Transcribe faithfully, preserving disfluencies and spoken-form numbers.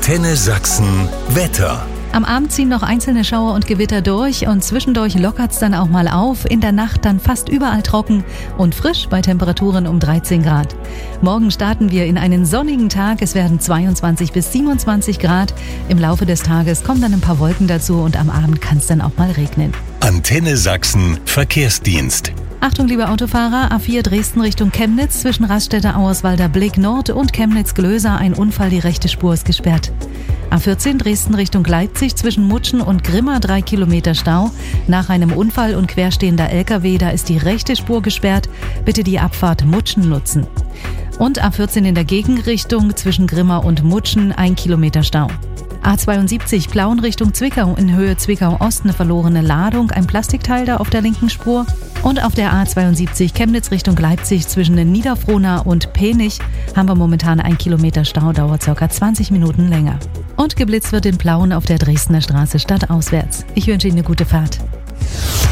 Antenne Sachsen Wetter. Am Abend ziehen noch einzelne Schauer und Gewitter durch und zwischendurch lockert's dann auch mal auf. In der Nacht dann fast überall trocken und frisch bei Temperaturen um dreizehn Grad. Morgen starten wir in einen sonnigen Tag. Es werden zweiundzwanzig bis siebenundzwanzig Grad. Im Laufe des Tages kommen dann ein paar Wolken dazu und am Abend kann es dann auch mal regnen. Antenne Sachsen Verkehrsdienst. Achtung, liebe Autofahrer, A vier Dresden Richtung Chemnitz zwischen Raststätter Auerswalder Blick Nord und Chemnitz-Glöser. Ein Unfall, die rechte Spur ist gesperrt. A vierzehn Dresden Richtung Leipzig zwischen Mutschen und Grimma drei Kilometer Stau. Nach einem Unfall und querstehender L K W, da ist die rechte Spur gesperrt. Bitte die Abfahrt Mutschen nutzen. Und A vierzehn in der Gegenrichtung zwischen Grimma und Mutschen ein Kilometer Stau. A zweiundsiebzig Plauen Richtung Zwickau in Höhe Zwickau-Ost eine verlorene Ladung, ein Plastikteil da auf der linken Spur. Und auf der A zweiundsiebzig Chemnitz Richtung Leipzig zwischen Niederfrohna und Penich haben wir momentan ein Kilometer Stau, dauert ca. zwanzig Minuten länger. Und geblitzt wird in Plauen auf der Dresdner Straße stadtauswärts. Ich wünsche Ihnen eine gute Fahrt.